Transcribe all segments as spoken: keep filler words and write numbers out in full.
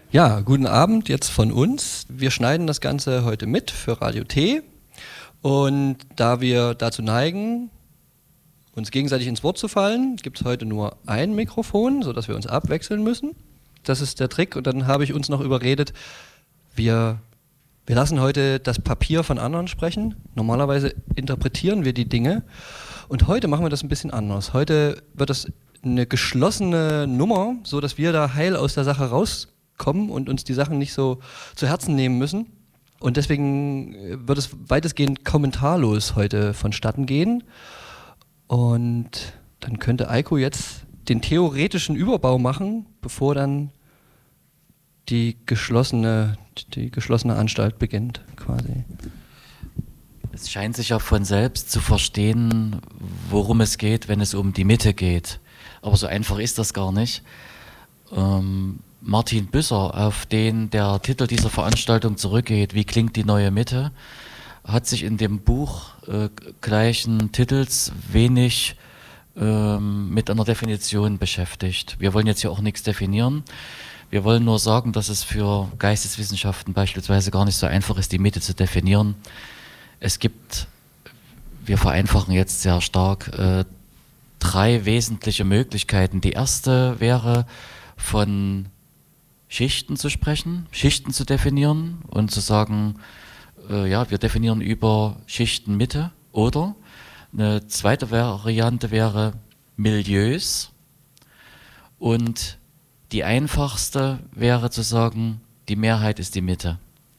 Ja, guten Abend jetzt von uns. Wir schneiden das Ganze heute mit für Radio T. Und da wir dazu neigen, uns gegenseitig ins Wort zu fallen, gibt es heute nur ein Mikrofon, sodass wir uns abwechseln müssen. Das ist der Trick. Und dann habe ich uns noch überredet, wir, wir lassen heute das Papier von anderen sprechen. Normalerweise interpretieren wir die Dinge. Und heute machen wir das ein bisschen anders. Heute wird das eine geschlossene Nummer, sodass wir da heil aus der Sache rauskommen und uns die Sachen nicht so zu Herzen nehmen müssen. Und deswegen wird es weitestgehend kommentarlos heute vonstatten gehen. Und dann könnte Eiko jetzt den theoretischen Überbau machen, bevor dann die geschlossene, die geschlossene Anstalt beginnt, quasi. Es scheint sich ja von selbst zu verstehen, worum es geht, wenn es um die Mitte geht. Aber so einfach ist das gar nicht. Ähm, Martin Büsser, auf den der Titel dieser Veranstaltung zurückgeht, Wie klingt die neue Mitte, hat sich in dem Buch äh, gleichen Titels wenig ähm, mit einer Definition beschäftigt. Wir wollen jetzt hier auch nichts definieren. Wir wollen nur sagen, dass es für Geisteswissenschaften beispielsweise gar nicht so einfach ist, die Mitte zu definieren. Es gibt, wir vereinfachen jetzt sehr stark, äh, drei wesentliche Möglichkeiten. Die erste wäre, von Schichten zu sprechen, Schichten zu definieren und zu sagen, äh, ja, wir definieren über Schichtenmitte. Oder eine zweite Variante wäre Milieus. Und die einfachste wäre zu sagen, die Mehrheit ist die Mitte.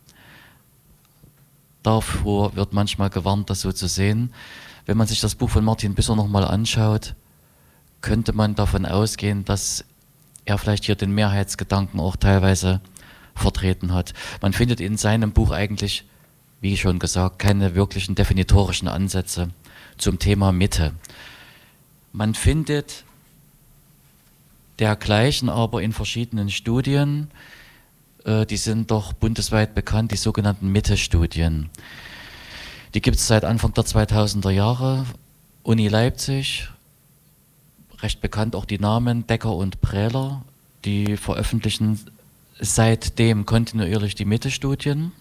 Davor wird manchmal gewarnt, das so zu sehen. Wenn man sich das Buch von Martin Büsser nochmal anschaut, könnte man davon ausgehen, dass er vielleicht hier den Mehrheitsgedanken auch teilweise vertreten hat. Man findet in seinem Buch eigentlich, wie schon gesagt, keine wirklichen definitorischen Ansätze zum Thema Mitte. Man findet dergleichen aber in verschiedenen Studien, äh, die sind doch bundesweit bekannt, die sogenannten Mitte-Studien. Die gibt es seit Anfang der zweitausender Jahre, Uni Leipzig, recht bekannt auch die Namen Decker und Prähler, die veröffentlichen seitdem kontinuierlich die Mitte-Studien.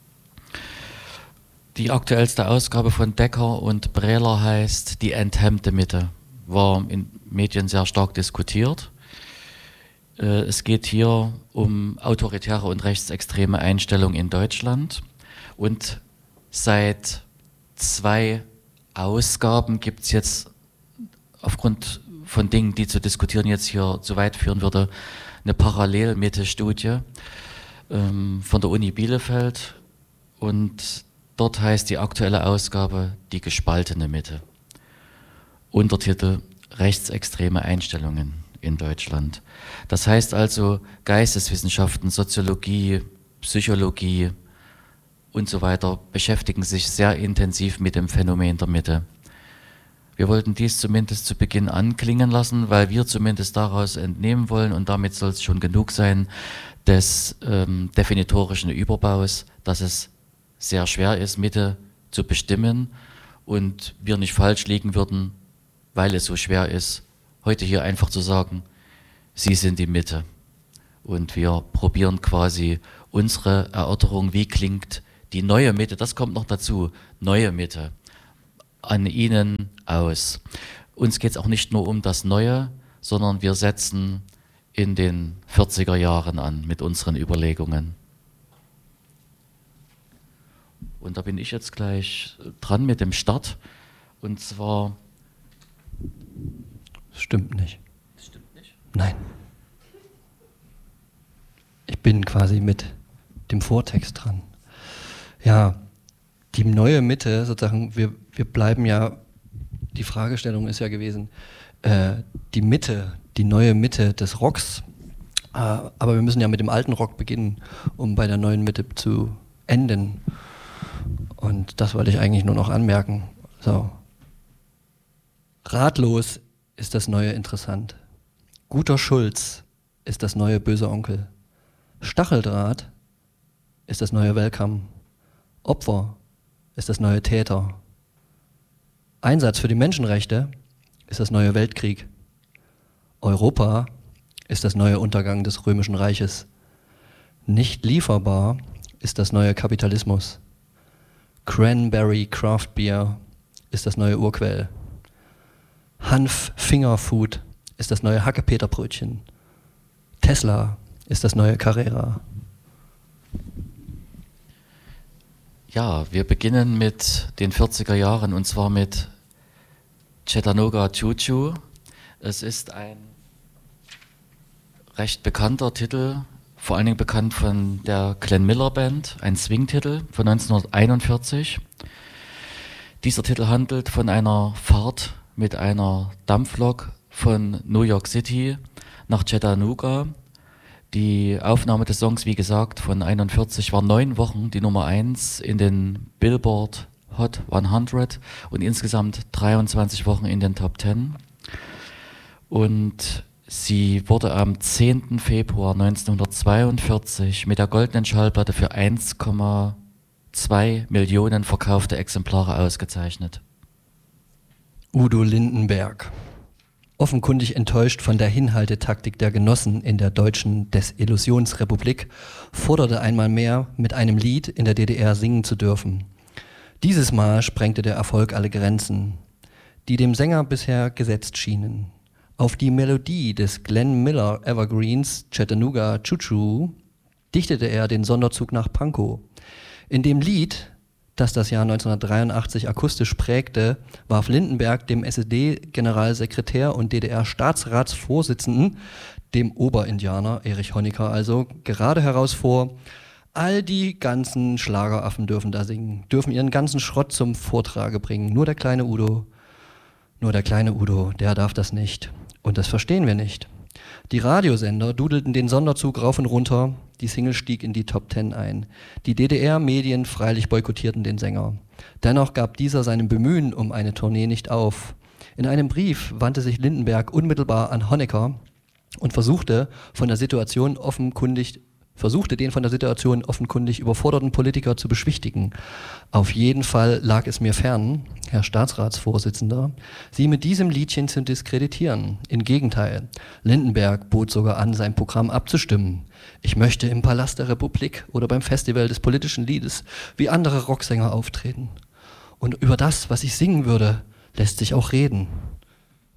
Die aktuellste Ausgabe von Decker und Prähler heißt Die enthemmte Mitte, war in Medien sehr stark diskutiert. Es geht hier um autoritäre und rechtsextreme Einstellungen in Deutschland und seit zwei Ausgaben gibt es jetzt aufgrund von Dingen, die zu diskutieren jetzt hier zu weit führen würde, eine Parallel-Mitte-Studie ähm, von der Uni Bielefeld und dort heißt die aktuelle Ausgabe Die gespaltene Mitte. Untertitel Rechtsextreme Einstellungen in Deutschland. Das heißt also Geisteswissenschaften, Soziologie, Psychologie und so weiter beschäftigen sich sehr intensiv mit dem Phänomen der Mitte. Wir wollten dies zumindest zu Beginn anklingen lassen, weil wir zumindest daraus entnehmen wollen, und damit soll es schon genug sein, des ähm, definitorischen Überbaus, dass es sehr schwer ist, Mitte zu bestimmen und wir nicht falsch liegen würden, weil es so schwer ist, heute hier einfach zu sagen, Sie sind die Mitte. Und wir probieren quasi unsere Erörterung, wie klingt die neue Mitte, das kommt noch dazu, neue Mitte, an Ihnen aus. Uns geht es auch nicht nur um das Neue, sondern wir setzen in den vierziger Jahren an mit unseren Überlegungen. Und da bin ich jetzt gleich dran mit dem Start. Und zwar... Das stimmt nicht. Das stimmt nicht? Nein. Ich bin quasi mit dem Vortext dran. Ja, die neue Mitte, sozusagen, wir, wir bleiben ja, die Fragestellung ist ja gewesen, äh, die Mitte, die neue Mitte des Rocks, äh, aber wir müssen ja mit dem alten Rock beginnen, um bei der neuen Mitte zu enden. Und das wollte ich eigentlich nur noch anmerken. So. Ratlos ist das neue interessant. Guter Schulz ist das neue böse Onkel. Stacheldraht ist das neue Welcome. Opfer ist das neue Täter. Einsatz für die Menschenrechte ist das neue Weltkrieg. Europa ist das neue Untergang des Römischen Reiches. Nicht lieferbar ist das neue Kapitalismus. Cranberry Craft Beer ist das neue Urquell. Hanf Fingerfood ist das neue Hackepeterbrötchen. Tesla ist das neue Carrera. Ja, wir beginnen mit den vierziger Jahren und zwar mit Chattanooga Choo Choo. Es ist ein recht bekannter Titel, vor allen Dingen bekannt von der Glenn Miller Band, ein Swing-Titel von neunzehnhunderteinundvierzig. Dieser Titel handelt von einer Fahrt mit einer Dampflok von New York City nach Chattanooga. Die Aufnahme des Songs, wie gesagt, von einundvierzig war neun Wochen die Nummer eins in den Billboard Hot hundert und insgesamt dreiundzwanzig Wochen in den Top zehn. Und sie wurde am zehnten Februar neunzehnhundertzweiundvierzig mit der goldenen Schallplatte für eins Komma zwei Millionen verkaufte Exemplare ausgezeichnet. Udo Lindenberg. Offenkundig enttäuscht von der Hinhaltetaktik der Genossen in der deutschen Desillusionsrepublik, forderte einmal mehr, mit einem Lied in der D D R singen zu dürfen. Dieses Mal sprengte der Erfolg alle Grenzen, die dem Sänger bisher gesetzt schienen. Auf die Melodie des Glenn Miller Evergreens Chattanooga Choo Choo dichtete er den Sonderzug nach Pankow. In dem Lied, das das Jahr neunzehnhundertdreiundachtzig akustisch prägte, warf Lindenberg dem S E D-Generalsekretär und D D R-Staatsratsvorsitzenden, dem Oberindianer Erich Honecker also, gerade heraus vor: All die ganzen Schlageraffen dürfen da singen, dürfen ihren ganzen Schrott zum Vortrage bringen. Nur der kleine Udo, nur der kleine Udo, der darf das nicht. Und das verstehen wir nicht. Die Radiosender dudelten den Sonderzug rauf und runter, die Single stieg in die Top Ten ein. Die D D R-Medien freilich boykottierten den Sänger. Dennoch gab dieser seinem Bemühen um eine Tournee nicht auf. In einem Brief wandte sich Lindenberg unmittelbar an Honecker und versuchte, von der Situation offenkundig versuchte den von der Situation offenkundig überforderten Politiker zu beschwichtigen. Auf jeden Fall lag es mir fern, Herr Staatsratsvorsitzender, Sie mit diesem Liedchen zu diskreditieren. Im Gegenteil, Lindenberg bot sogar an, sein Programm abzustimmen. Ich möchte im Palast der Republik oder beim Festival des politischen Liedes wie andere Rocksänger auftreten. Und über das, was ich singen würde, lässt sich auch reden.